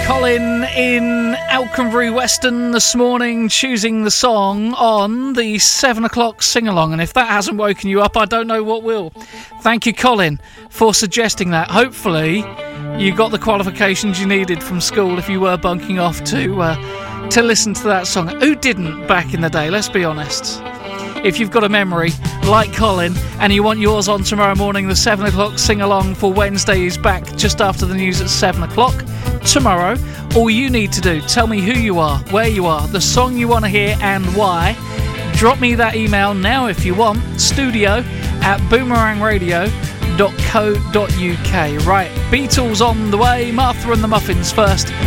Colin in Alconbury Weston this morning, choosing the song on the 7 o'clock sing-along, and if that hasn't woken you up, I don't know what will. Thank you, Colin, for suggesting that. Hopefully you got the qualifications you needed from school if you were bunking off to listen to that song. Who didn't back in the day, let's be honest. If you've got a memory like Colin and you want yours on tomorrow morning, the 7 o'clock sing-along for Wednesday is back just after the news at 7 o'clock tomorrow. All you need to do, tell me who you are, where you are, the song you want to hear and why. Drop me that email now if you want, studio@boomerangradio.co.uk. Right, Beatles on the way, Martha and the Muffins first.